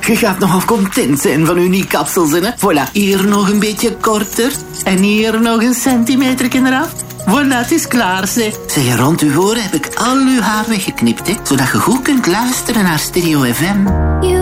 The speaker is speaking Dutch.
Je gaat nogal content zijn van uw nieuwe kapsels, hè? Voilà, hier nog een beetje korter. En hier nog een centimeter eraf. Voilà, het is klaar, zeg. Zeg, rond uw oren heb ik al uw haar weggeknipt, hè? Zodat je goed kunt luisteren naar Stereo FM.